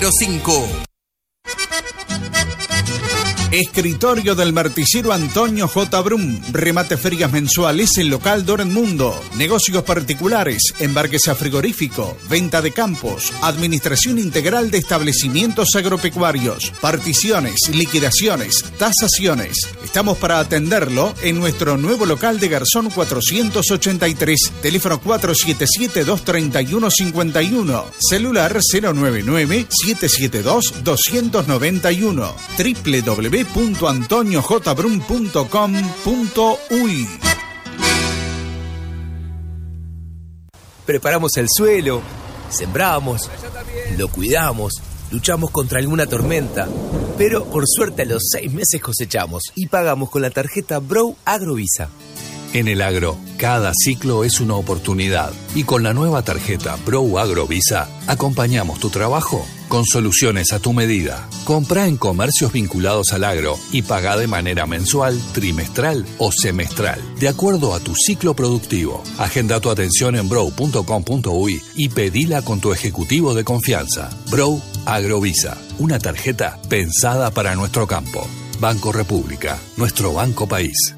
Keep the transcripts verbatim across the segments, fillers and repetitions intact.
cinco. Escritorio del Martillero Antonio J. Brum. Remate ferias mensuales en local Dorenmundo. Negocios particulares, embarques a frigorífico, venta de campos, administración integral de establecimientos agropecuarios, particiones, liquidaciones, tasaciones. Estamos para atenderlo en nuestro nuevo local de Garzón cuatrocientos ochenta y tres. Teléfono cuatro siete siete, dos tres uno, cinco uno. Celular cero nueve nueve, siete siete dos, dos nueve uno. doble u doble u doble u punto antonio j brum punto com punto u y. Preparamos el suelo, sembramos, lo cuidamos, luchamos contra alguna tormenta, pero por suerte a los seis meses cosechamos y pagamos con la tarjeta Brow Agrovisa. En el agro, cada ciclo es una oportunidad y con la nueva tarjeta Brow Agrovisa acompañamos tu trabajo con soluciones a tu medida. Compra en comercios vinculados al agro y paga de manera mensual, trimestral o semestral, de acuerdo a tu ciclo productivo. Agenda tu atención en brow punto com punto u y y pedila con tu ejecutivo de confianza. Brow Agrovisa, una tarjeta pensada para nuestro campo. Banco República, nuestro banco país.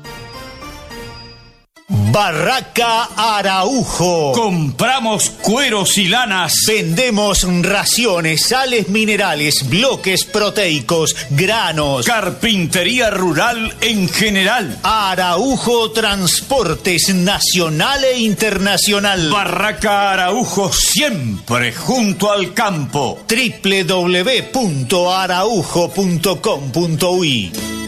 Barraca Araujo. Compramos cueros y lanas. Vendemos raciones, sales minerales, bloques proteicos, granos. Carpintería rural en general. Araujo Transportes Nacional e Internacional. Barraca Araujo, siempre junto al campo. doble u doble u doble u punto araujo punto com punto u y.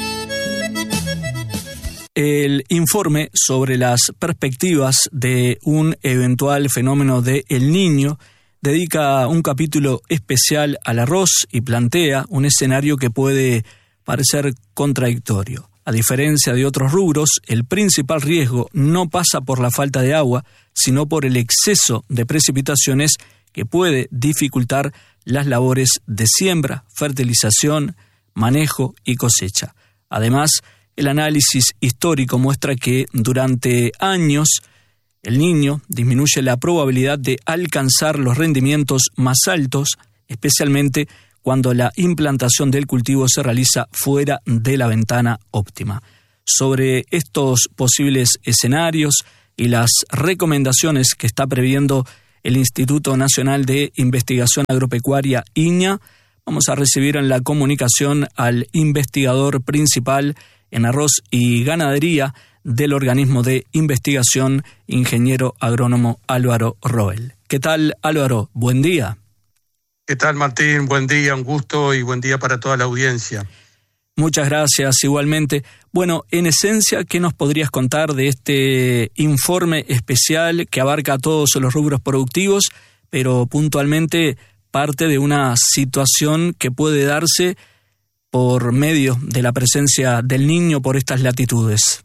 El informe sobre las perspectivas de un eventual fenómeno de El Niño dedica un capítulo especial al arroz y plantea un escenario que puede parecer contradictorio. A diferencia de otros rubros, el principal riesgo no pasa por la falta de agua, sino por el exceso de precipitaciones que puede dificultar las labores de siembra, fertilización, manejo y cosecha. Además, el análisis histórico muestra que durante años El Niño disminuye la probabilidad de alcanzar los rendimientos más altos, especialmente cuando la implantación del cultivo se realiza fuera de la ventana óptima. Sobre estos posibles escenarios y las recomendaciones que está previendo el Instituto Nacional de Investigación Agropecuaria, INAH, vamos a recibir en la comunicación al investigador principal en arroz y ganadería del organismo de investigación, ingeniero agrónomo Álvaro Roel. ¿Qué tal, Álvaro? Buen día. ¿Qué tal, Martín? Buen día, un gusto y buen día para toda la audiencia. Muchas gracias, igualmente. Bueno, en esencia, ¿qué nos podrías contar de este informe especial que abarca todos los rubros productivos, pero puntualmente parte de una situación que puede darse por medio de la presencia del Niño por estas latitudes?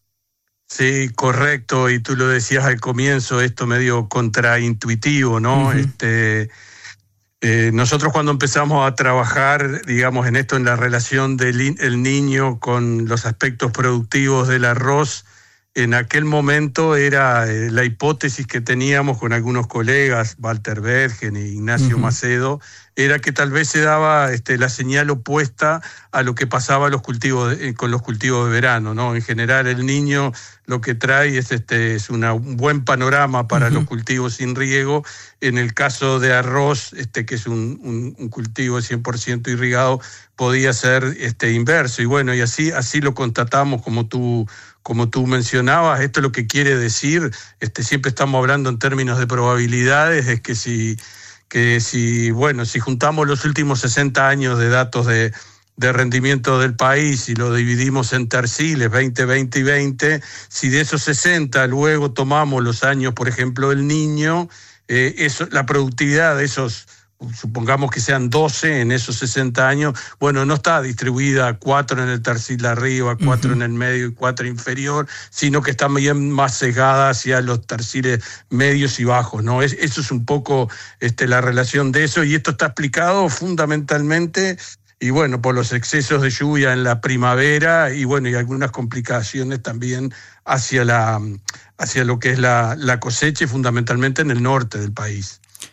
Sí, correcto, y tú lo decías al comienzo, esto medio contraintuitivo, ¿no? Uh-huh. Este, eh, nosotros cuando empezamos a trabajar, digamos, en esto, en la relación del el Niño con los aspectos productivos del arroz, en aquel momento era eh, la hipótesis que teníamos con algunos colegas, Walter Bergen e Ignacio uh-huh. Macedo, era que tal vez se daba este, la señal opuesta a lo que pasaba los cultivos de, con los cultivos de verano, ¿no? En general, El Niño lo que trae es, este, es una, un buen panorama para uh-huh. los cultivos sin riego. En el caso de arroz, este, que es un, un, un cultivo cien por ciento irrigado, podía ser este, inverso. Y bueno, y así, así lo constatamos, como tú Como tú mencionabas. Esto lo que quiere decir, este, siempre estamos hablando en términos de probabilidades, es que si, que si, bueno, si juntamos los últimos sesenta años de datos de, de rendimiento del país y lo dividimos en terciles, veinte, veinte y veinte, si de esos sesenta luego tomamos los años, por ejemplo, El Niño, eh, eso, la productividad de esos, supongamos que sean doce en esos sesenta años, bueno, no está distribuida cuatro en el tercil arriba, cuatro uh-huh. en el medio y cuatro inferior, sino que está bien más sesgada hacia los terciles medios y bajos, ¿no? Es, eso es un poco este, la relación de eso, y esto está explicado fundamentalmente, y bueno, por los excesos de lluvia en la primavera, y bueno, y algunas complicaciones también hacia la hacia lo que es la, la cosecha, y fundamentalmente en el norte del país.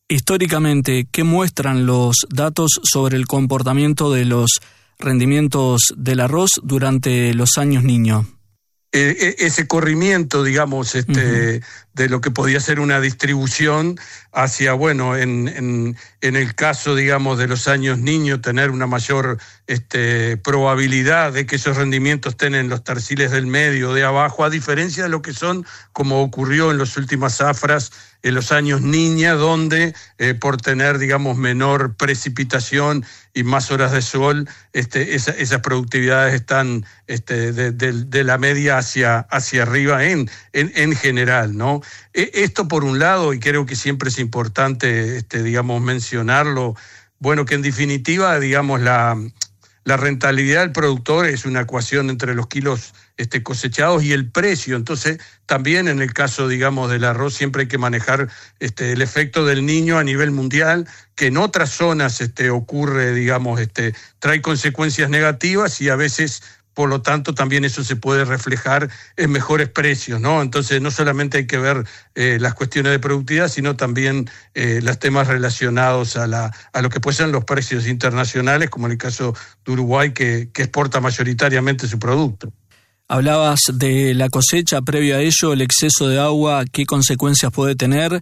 históricamente, ¿qué muestran los datos sobre el comportamiento de los rendimientos del arroz durante los años Niño? Eh, ese corrimiento, digamos, este, uh-huh. de lo que podía ser una distribución hacia, bueno, en, en, en el caso, digamos, de los años Niño, tener una mayor este, probabilidad de que esos rendimientos estén en los terciles del medio, de abajo, a diferencia de lo que son, como ocurrió en las últimas zafras, en los años Niña, donde eh, por tener, digamos, menor precipitación y más horas de sol, este, esa, esas productividades están este, de, de, de la media hacia, hacia arriba en, en, en general, ¿no? Esto por un lado, y creo que siempre es importante, este, digamos, mencionarlo, bueno, que en definitiva, digamos, la, la rentabilidad del productor es una ecuación entre los kilos este, cosechados y el precio. Entonces, también en el caso, digamos, del arroz, siempre hay que manejar este, el efecto del Niño a nivel mundial, que en otras zonas este, ocurre, digamos, este, trae consecuencias negativas y a veces, por lo tanto, también eso se puede reflejar en mejores precios, ¿no? Entonces, no solamente hay que ver eh, las cuestiones de productividad, sino también eh, los temas relacionados a, la, a lo que pueden ser los precios internacionales, como en el caso de Uruguay, que, que exporta mayoritariamente su producto. Hablabas de la cosecha, previo a ello, el exceso de agua, ¿qué consecuencias puede tener?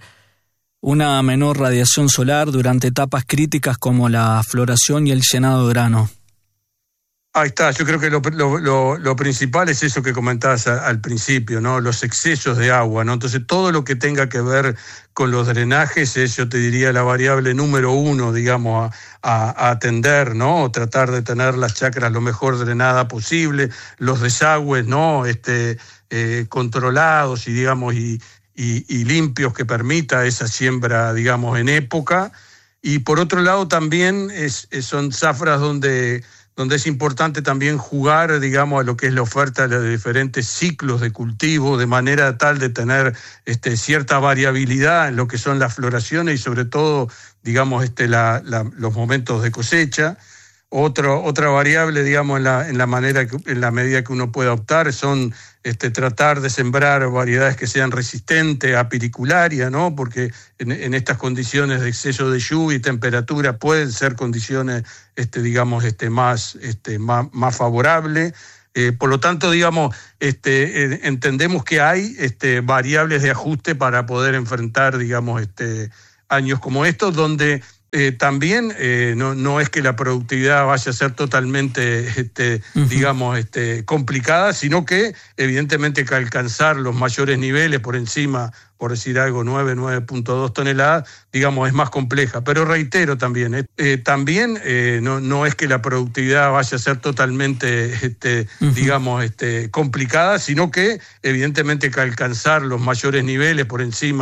Una menor radiación solar durante etapas críticas como la floración y el llenado de grano. Ahí está, yo creo que lo, lo, lo, lo principal es eso que comentabas a, al principio, ¿no? Los excesos de agua, ¿no? Entonces, todo lo que tenga que ver con los drenajes es, yo te diría, la variable número uno, digamos, a, a, a atender, ¿no? O tratar de tener las chacras lo mejor drenadas posible, los desagües, ¿no? Este, eh, controlados y, digamos, y, y, y limpios, que permita esa siembra, digamos, en época. Y por otro lado también es, es, son zafras donde... donde es importante también jugar, digamos, a lo que es la oferta de los diferentes ciclos de cultivo, de manera tal de tener este, cierta variabilidad en lo que son las floraciones y sobre todo, digamos, este, la, la, los momentos de cosecha. Otro, otra variable, digamos, en la, en la manera que, en la medida que uno puede optar son este, tratar de sembrar variedades que sean resistentes a piricularia, ¿no? Porque en, en estas condiciones de exceso de lluvia y temperatura pueden ser condiciones, este, digamos, este, más, este, más, más favorables. Eh, por lo tanto, digamos, este, eh, entendemos que hay este, variables de ajuste para poder enfrentar, digamos, este, años como estos, donde Eh, también eh, no, no es que la productividad vaya a ser totalmente, este, uh-huh. digamos, este, complicada, sino que evidentemente que alcanzar los mayores niveles por encima, por decir algo, nueve, nueve punto dos toneladas, digamos, es más compleja. Pero reitero también, eh, eh, también eh, no, no es que la productividad vaya a ser totalmente, este, uh-huh. digamos, este, complicada, sino que evidentemente que alcanzar los mayores niveles por encima